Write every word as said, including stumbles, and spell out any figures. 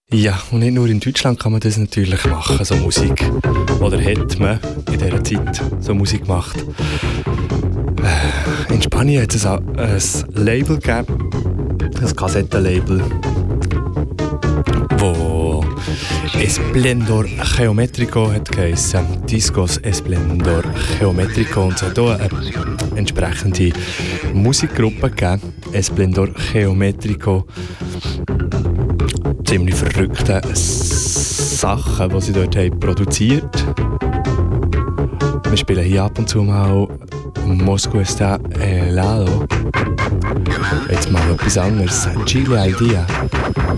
Ja, und nicht nur in Deutschland kann man das natürlich machen, so Musik. Oder hat man in dieser Zeit so Musik gemacht. Äh, in Spanien hat es ein, ein Label gegeben, ein Kassettenlabel, wo Esplendor Geometrico hat geheissen. Discos Esplendor Geometrico. Und es hat auch eine entsprechende Musikgruppe gegeben, Esplendor Geometrico. Ziemlich verrückte Sachen, die sie dort haben produziert. Wir spielen hier ab und zu mal Moscú está helado. Jetzt mal etwas anderes. Chile al día.